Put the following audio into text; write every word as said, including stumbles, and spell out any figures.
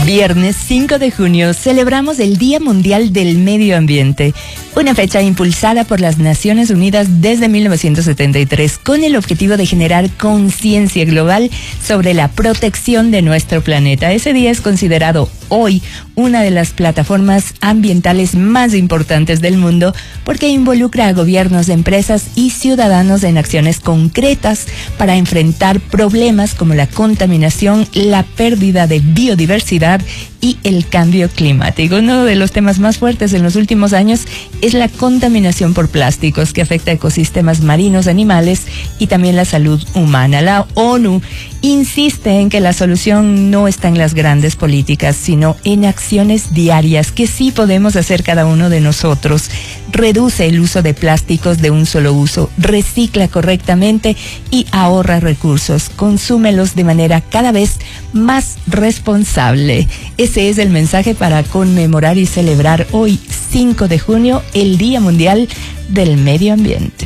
Viernes cinco de junio celebramos el Día Mundial del Medio Ambiente, una fecha impulsada por las Naciones Unidas desde mil novecientos setenta y tres con el objetivo de generar conciencia global sobre la protección de nuestro planeta. Ese día es considerado hoy una de las plataformas ambientales más importantes del mundo porque involucra a gobiernos, empresas y ciudadanos en acciones concretas para enfrentar problemas como la contaminación, la pérdida de biodiversidad y el cambio climático. Uno de los temas más fuertes en los últimos años es la contaminación por plásticos que afecta a ecosistemas marinos, animales y también la salud humana. La ONU insiste en que la solución no está en las grandes políticas, sino en acciones diarias que sí podemos hacer cada uno de nosotros. Reduce el uso de plásticos de un solo uso, recicla correctamente y ahorra recursos. Consúmelos de manera cada vez más responsable. Ese es el mensaje para conmemorar y celebrar hoy, cinco de junio, el Día Mundial del Medio Ambiente.